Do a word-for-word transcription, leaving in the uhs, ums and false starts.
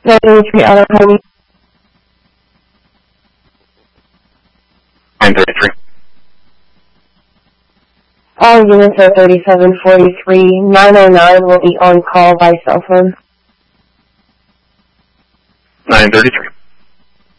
nine thirty-three Outer Highway. nine thirty-three. All units are thirty-seven forty-three. nine oh nine will be on call by cell phone. nine thirty-three.